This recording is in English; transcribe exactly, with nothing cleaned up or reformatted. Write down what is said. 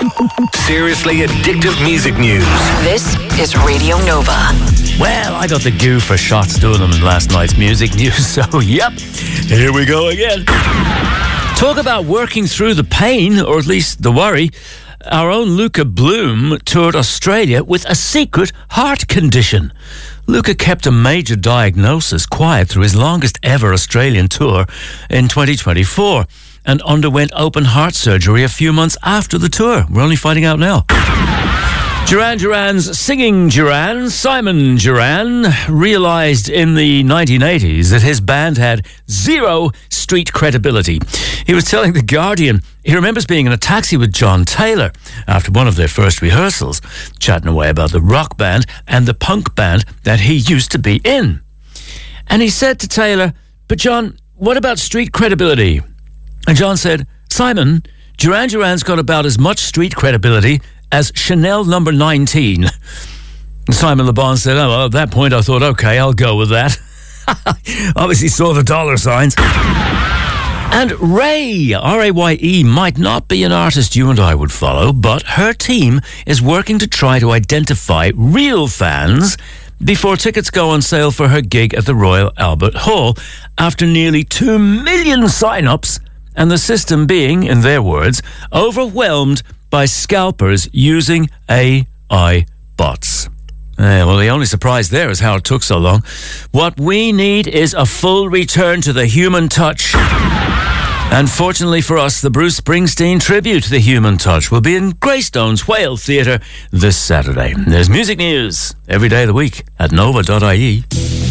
Seriously addictive music news. This is Radio Nova. Well, I got the goo for shots doing them in last night's music news, so yep, here we go again. Talk about working through the pain, or at least the worry. Our own Luca Bloom toured Australia with a secret heart condition. Luca kept a major diagnosis quiet through his longest ever Australian tour in twenty twenty-four and underwent open heart surgery a few months after the tour. We're only finding out now. Duran Duran's singing Duran, Simon Duran, realised in the nineteen eighties that his band had zero street credibility. He was telling The Guardian he remembers being in a taxi with John Taylor after one of their first rehearsals, chatting away about the rock band and the punk band that he used to be in. And he said to Taylor, "But John, what about street credibility?" And John said, "Simon, Duran Duran's got about as much street credibility as Chanel number nineteen. And Simon Le Bon said, "Oh, well, at that point I thought, okay, I'll go with that." Obviously saw the dollar signs. And Ray, R A Y E, might not be an artist you and I would follow, but her team is working to try to identify real fans before tickets go on sale for her gig at the Royal Albert Hall after nearly two million sign-ups and the system being, in their words, overwhelmed by scalpers using A I bots. Uh, well, the only surprise there is how it took so long. What we need is a full return to the human touch. And fortunately for us, the Bruce Springsteen tribute to the human touch will be in Greystones Whale Theatre this Saturday. There's music news every day of the week at nova dot I E.